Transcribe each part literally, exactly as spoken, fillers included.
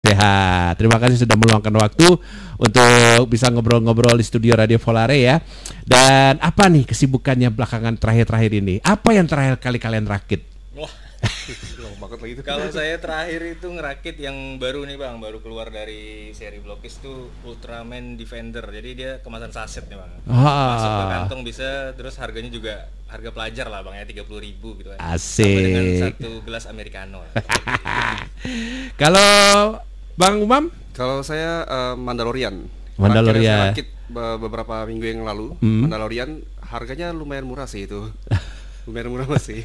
sehat. Terima kasih sudah meluangkan waktu untuk bisa ngobrol-ngobrol di studio Radio Volare ya. Dan apa nih kesibukannya belakangan terakhir-terakhir ini? Apa yang terakhir kali kalian rakit? Wah, kalau saya terakhir itu ngerakit yang baru nih bang, baru keluar dari seri Blokis tuh Ultraman Defender. Jadi dia kemasan saset nih bang, Ah. masuk ke kantong bisa, terus harganya juga harga pelajar lah bang ya, tiga puluh ribu gitu kan. Asik. Sama dengan satu gelas americano. Kalau Bang Umam? Kalau saya uh, Mandalorian. Mandalorian. Saya rakit be- beberapa minggu yang lalu. Hmm. Mandalorian harganya lumayan murah sih itu. Lumayan murah masih.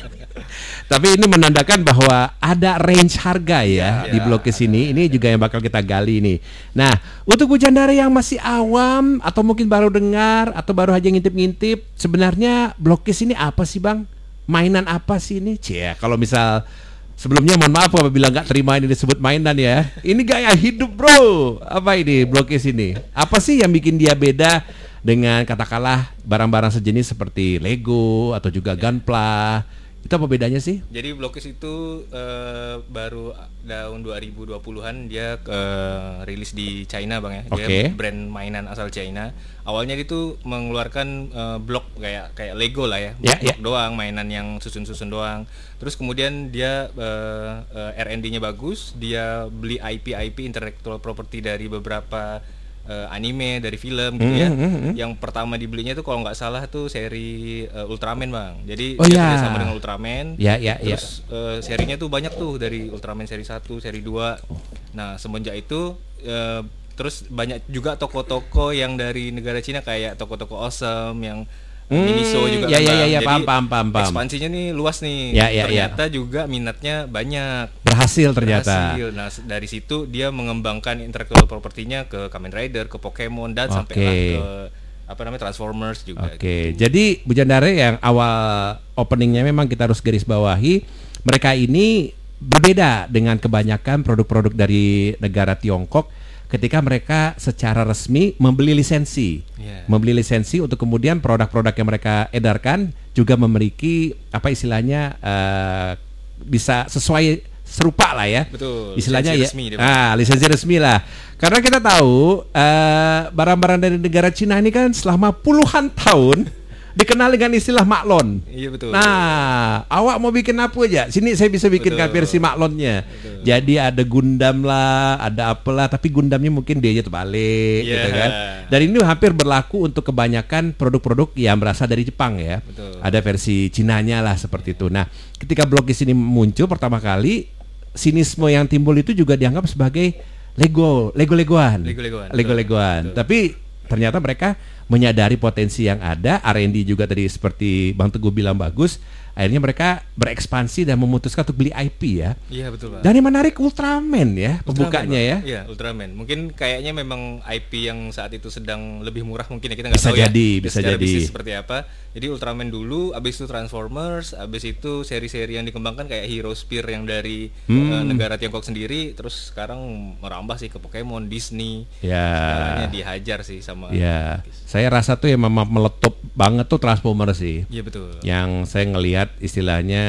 Tapi ini menandakan bahwa ada range harga ya, ya di Blokis ini. Ini juga yang bakal kita gali nih. Nah, untuk Bujandara yang masih awam atau mungkin baru dengar atau baru aja ngintip-ngintip, sebenarnya Blokis ini apa sih Bang? Mainan apa sih ini? Cie, kalau misal sebelumnya mohon maaf apabila nggak terima ini disebut mainan ya. Ini gaya hidup bro. Apa ini Blokis ini? Apa sih yang bikin dia beda dengan katakanlah barang-barang sejenis seperti Lego atau juga Gunpla? Itu apa bedanya sih? Jadi Blokis itu uh, baru tahun dua ribu dua puluhan dia uh, rilis di China bang ya. Dia Okay. brand mainan asal China. Awalnya dia tuh mengeluarkan uh, blok kayak kayak Lego lah ya, Ya, blok ya. doang, mainan yang susun-susun doang. Terus kemudian dia uh, uh, R and D-nya bagus, dia beli I P I P intellectual property dari beberapa uh, anime, dari film gitu ya. Hmm, hmm, hmm. Yang pertama dibelinya tuh kalau nggak salah tuh seri uh, Ultraman bang. Jadi Oh, dia ya. kerjasama dengan Ultraman. Ya, ya, ya. Terus uh, serinya tuh banyak tuh dari Ultraman seri satu, seri dua. Nah, semenjak itu uh, terus banyak juga toko-toko yang dari negara Cina kayak toko-toko Awesome yang Hmm, Miniso juga ya, kan, ya, Bang. ya, ya, Jadi paham, paham, paham, paham. ekspansinya nih luas nih. Ya, ya, ya. Ternyata juga minatnya banyak. Berhasil ternyata. Berhasil. Nah, dari situ dia mengembangkan intellectual property-nya ke Kamen Rider, ke Pokemon dan Oke. sampailah ke apa namanya Transformers juga. Oke, gitu. jadi Bujandara yang awal openingnya memang kita harus garis bawahi, mereka ini berbeda dengan kebanyakan produk-produk dari negara Tiongkok ketika mereka secara resmi membeli lisensi, Yeah. membeli lisensi untuk kemudian produk-produk yang mereka edarkan juga memiliki apa istilahnya eh, bisa sesuai serupa lah ya. Betul. Istilahnya ya. lisensi resmi dia, Bang. Ah, lisensi resmi lah. Karena kita tahu eh, barang-barang dari negara Cina ini kan selama puluhan tahun dikenal dengan istilah maklon. Iya betul. Nah, awak mau bikin apa aja? Sini saya bisa bikin Betul. versi maklonnya. Betul. Jadi ada Gundam lah, ada apalah, tapi Gundamnya mungkin dia aja terbalik Yeah. gitu kan. Dan ini hampir berlaku untuk kebanyakan produk-produk yang berasal dari Jepang ya. Betul. Ada versi Cinanya lah seperti itu. Nah, ketika Blokis ini muncul pertama kali, sinisme yang timbul itu juga dianggap sebagai Lego, Lego-Legoan. Lego-Legoan, betul. Lego-Legoan. Betul. Tapi ternyata mereka menyadari potensi yang ada, R and D juga tadi seperti Bang Teguh bilang bagus. Akhirnya mereka berekspansi dan memutuskan untuk beli I P ya. Iya betul Pak. Dan yang menarik Ultraman ya, pembukanya ya. Ultraman, Bang. Iya, Ultraman. Mungkin kayaknya memang I P yang saat itu sedang lebih murah mungkin ya, kita nggak Bisa tahu jadi, ya. bisa secara jadi. bisnis seperti apa. Jadi Ultraman dulu, abis itu Transformers, abis itu seri-seri yang dikembangkan kayak Hero Spear yang dari Hmm. eh, negara Tiongkok sendiri, terus sekarang merambah sih ke Pokemon, Disney. Ya. Segalanya dihajar sih sama. Ya, saya rasa tuh yang memang meletup banget tuh Transformers sih. Iya betul. Yang saya ngelihat istilahnya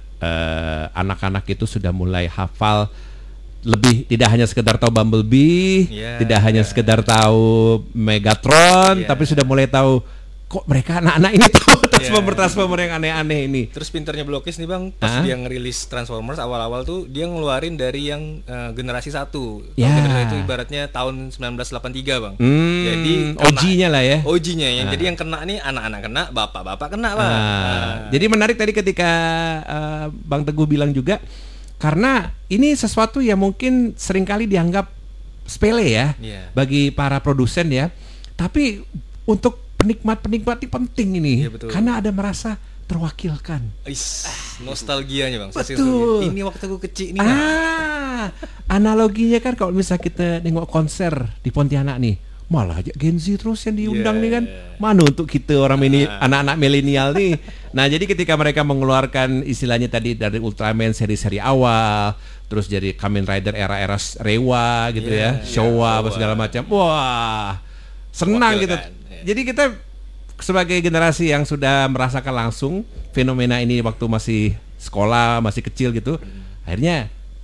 eh, anak-anak itu sudah mulai hafal lebih, tidak hanya sekedar tahu Bumblebee, Yeah. tidak hanya sekedar tahu Megatron, Yeah. tapi sudah mulai tahu kok mereka anak-anak ini tahu transformer-transformer yang aneh-aneh ini. Terus pinternya Blokis nih Bang, pas Ah? dia ngerilis Transformers awal-awal tuh dia ngeluarin dari yang eh, generasi satu. Ya. Generasi itu ibaratnya tahun sembilan belas delapan puluh tiga Bang. Hmm, Jadi O G-nya lah ya. O G-nya yang Ah. jadi yang kena nih anak-anak kena, bapak-bapak kena Bang. Ah, Nah. Jadi menarik tadi ketika eh, Bang Teguh bilang juga, karena ini sesuatu yang mungkin seringkali dianggap sepele ya Iya. bagi para produsen ya, tapi untuk penikmat-penikmat ini penting ini, Iya, betul. karena ada merasa terwakilkan. Is, nostalgianya Bang. sisi Betul. nostalgia. Ini waktu aku kecil nih. Bang. Ah, analoginya kan kalau misalnya kita nengok konser di Pontianak nih, malah aja Gen Z terus yang diundang Yeah. nih kan. Mana untuk kita orang ini anak-anak milenial nih. Nah, jadi ketika mereka mengeluarkan istilahnya tadi dari Ultraman seri-seri awal, terus jadi Kamen Rider era-era Rewa gitu Yeah, ya, Showa yeah, apa Showa. segala macam. Wah, senang gitu. Mewakilkan, ya. Jadi kita sebagai generasi yang sudah merasakan langsung fenomena ini waktu masih sekolah, masih kecil gitu, akhirnya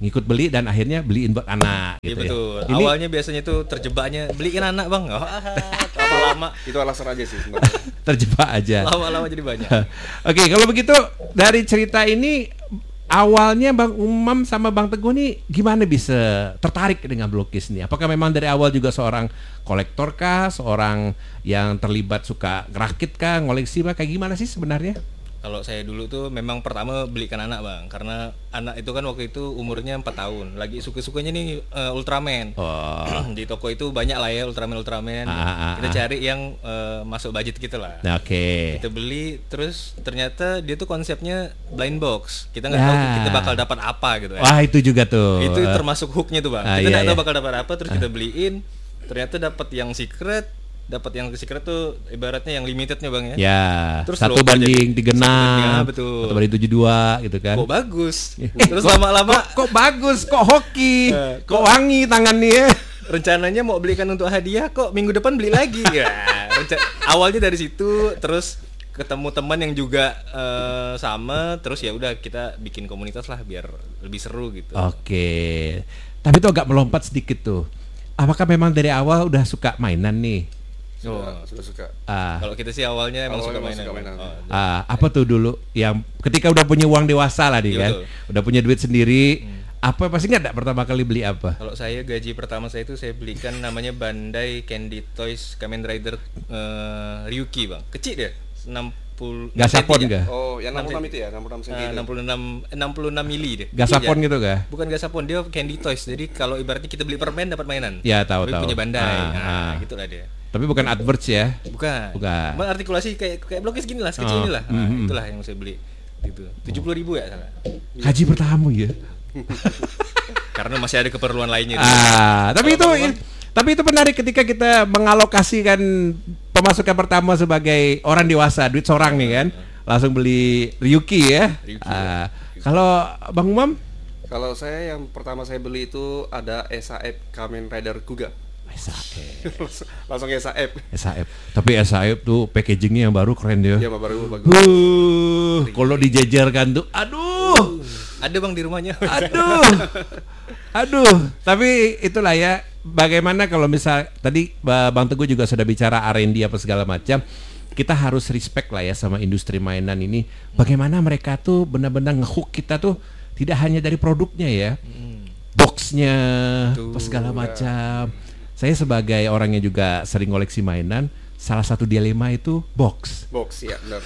ngikut beli dan akhirnya beliin buat anak Iya gitu betul. ya. Ini Awalnya biasanya tuh terjebaknya beliin anak bang. Oh, apa lama Itu alasan aja sih sebenarnya. terjebak aja. lama-lama jadi banyak. Oke, kalau begitu dari cerita ini awalnya Bang Umam sama Bang Teguh nih gimana bisa tertarik dengan Blokis nih? Apakah memang dari awal juga seorang kolektor kah, seorang yang terlibat suka ngerakit kah, ngoleksi kah, kayak gimana sih sebenarnya? Kalau saya dulu tuh memang pertama belikan anak bang, karena anak itu kan waktu itu umurnya empat tahun, lagi suka-sukanya nih uh, Ultraman. Oh. Di toko itu banyak lah ya Ultraman Ultraman. Ah, ah, kita ah. cari yang uh, masuk budget gitu lah. Nah, Oke. Kita beli, terus ternyata dia tuh konsepnya blind box. Kita nggak Ya. tahu kita bakal dapat apa gitu ya. Wah itu juga tuh. Itu termasuk hooknya tuh bang. Ah, Kita iya, nggak tahu iya. bakal dapat apa, terus kita beliin. Ternyata dapat yang secret, dapat yang secret tuh ibaratnya yang limitednya bang ya. Ya, Terus satu logo banding jadi- tiga satu banding, enam, ah, betul. satu banding tujuh dua gitu kan. Kok bagus. Eh, Terus kok- lama-lama kok, kok bagus, kok hoki, Eh, kok wangi tangannya. rencananya mau belikan untuk hadiah, kok minggu depan beli lagi. Ya, renca- awalnya dari situ, terus ketemu teman yang juga eh, sama, terus ya udah kita bikin komunitas lah biar lebih seru gitu. Oke, tapi itu agak melompat sedikit tuh. Apakah memang dari awal udah suka mainan nih? Sudah, Oh. sudah suka. Ah, Kalau kita sih awalnya emang Awalnya suka emang mainan. suka mainan. Oh, ah, apa tuh dulu yang ketika udah punya uang dewasa lah nih Iya, kan, betul. udah punya duit sendiri, apa pasti nggak ada pertama kali beli apa? Kalau saya gaji pertama saya itu saya belikan namanya Bandai Candy Toys Kamen Rider eh, Ryuki bang, kecil dia, enam puluh Gasapon nggak? Oh, yang enam puluh enam senti. itu ya, enam puluh enam senti. Eh, itu. enam puluh enam enam puluh enam mili deh. Gasapon Iya. gitu kah? Bukan Gasapon, dia Candy Toys. Jadi kalau ibaratnya kita beli permen dapat mainan. Ya, tahu, Tapi tahu. punya Bandai. Ah, nah, ah. gitulah dia. Tapi bukan adverts ya? Bukan. Bukan. Cuma artikulasi kayak kayak blokis gini lah, sekecil Oh, inilah. Nah, mhm. itulah yang saya beli. Gitu. tujuh puluh ribu ya salah. Haji pertama ya? Karena masih ada keperluan lainnya. Ah, tapi itu Kalau Bang Umam? tapi itu menarik ketika kita mengalokasikan pemasukan pertama sebagai orang dewasa, duit seorang nih kan, langsung beli Ryuki ya. Ryuki, Ah, kalau Bang Umam? Kalau saya yang pertama saya beli itu ada S A F Kamen Rider Kuga. S A F. Langsung S A F. S A F. Tapi S A F tuh packagingnya yang baru keren dia. Ya baru bagus. Uh, kalau dijejerkan tuh, aduh, Ada bang di rumahnya. aduh, aduh. Tapi itulah ya. Bagaimana kalau misal tadi Ba- Bang Teguh juga sudah bicara R and D apa segala macam. Kita harus respect lah ya sama industri mainan ini. Bagaimana mereka tuh benar-benar ngehook kita tuh tidak hanya dari produknya ya, boxnya, apa segala macam. Saya sebagai orang yang juga sering koleksi mainan, salah satu dilema itu box. Box ya, benar.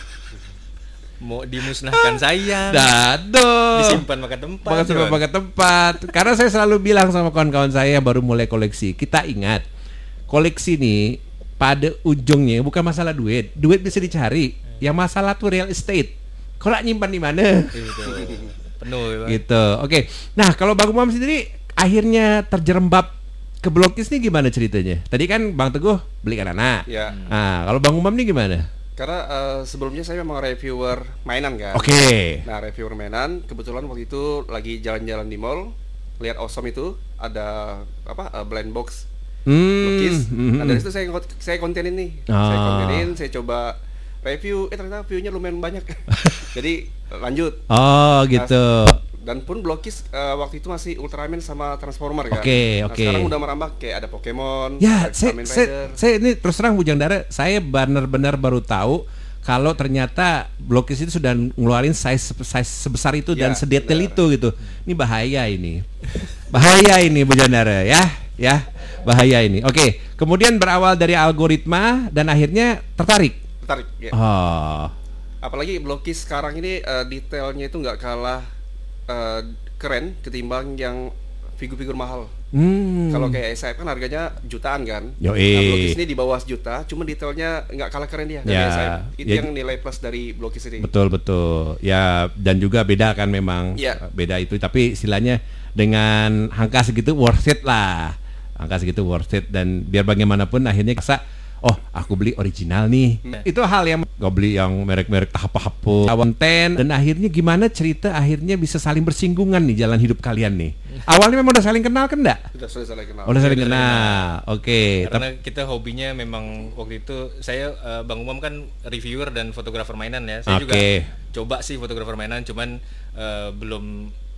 Mau dimusnahkan sayang. Dado. Disimpan makan tempat. Makan sampai Jon. pakai tempat. Karena saya selalu bilang sama kawan-kawan saya yang baru mulai koleksi, kita ingat koleksi nih pada ujungnya bukan masalah duit. Duit bisa dicari. Yang masalah tuh real estate. Kalau nyimpan di mana? Gitu. Penuh ya, Bang. Gitu. Oke. Nah, kalau Bang Umam sendiri akhirnya terjerembab ke Blokis nih gimana ceritanya? Tadi kan Bang Teguh belikan anak. Ya. Nah, kalau Bang Umam nih gimana? Karena eh, sebelumnya saya memang reviewer mainan kan. Oke. Nah, reviewer mainan, kebetulan waktu itu lagi jalan-jalan di mall, lihat Awesome itu ada apa eh, blind box Hmm. lukis. mhm. Nah, dari situ saya ngot- saya kontenin nih. Ah. Saya kontenin, saya coba review, eh ternyata view-nya lumayan banyak. Jadi lanjut. Oh, gitu. Dan pun Blokis eh, waktu itu masih Ultraman sama Transformer kan. Oke, Nah, oke. sekarang udah merambah kayak ada Pokemon, Ya, ada saya, Kamen saya, Rider. saya ini terus terang Bujang Dara, saya benar-benar baru tahu kalau ternyata Blokis itu sudah ngeluarin size size sebesar itu dan Ya, sedetail benar. itu gitu. Ini bahaya ini. Bahaya ini Bujang Dara ya, ya. Bahaya ini. Oke, kemudian berawal dari algoritma dan akhirnya tertarik. Tertarik ya. Oh. Apalagi Blokis sekarang ini eh, detailnya itu nggak kalah eh, keren ketimbang yang figur-figur mahal. Hmm. Kalau kayak S A F kan harganya jutaan kan. Yoi. Nah, Blokis ini di bawah sejuta, cuma detailnya nggak kalah keren dia dari Ya, S A F. Itu ya. yang nilai plus dari Blokis ini. Betul betul ya, dan juga beda kan memang. Iya. Beda itu, tapi istilahnya dengan angka segitu worth it lah, angka segitu worth it, dan biar bagaimanapun akhirnya rasa oh aku beli original nih. Hmm. Itu hal yang gak beli yang merek-merek tahap-tahap konten. Dan akhirnya gimana cerita akhirnya bisa saling bersinggungan nih jalan hidup kalian nih. Awalnya memang udah saling kenal kan enggak? Sudah sudah saling kenal. Udah saling Udah saling kenal. Oke. Karena kita hobinya memang waktu itu saya eh, Bang Umam kan reviewer dan fotografer mainan ya. Saya juga Oke. coba sih fotografer mainan, cuman eh, belum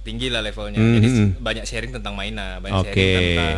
tinggi lah levelnya. Mhm. Jadi s- banyak sharing tentang mainan, banyak Oke. sharing tentang